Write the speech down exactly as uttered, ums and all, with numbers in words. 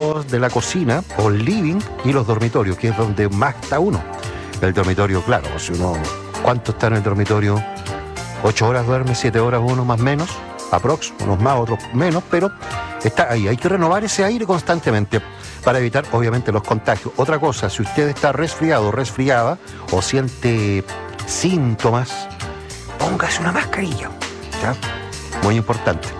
lados de la cocina o living y los dormitorios, que es donde más está uno. El dormitorio, claro, si uno, ¿cuánto está en el dormitorio? Ocho horas duerme, siete horas uno más menos, aprox, unos más, otros menos, pero está ahí. Hay que renovar ese aire constantemente para evitar, obviamente, los contagios. Otra cosa, si usted está resfriado o resfriada o siente síntomas, póngase una mascarilla, ¿ya? Muy importante.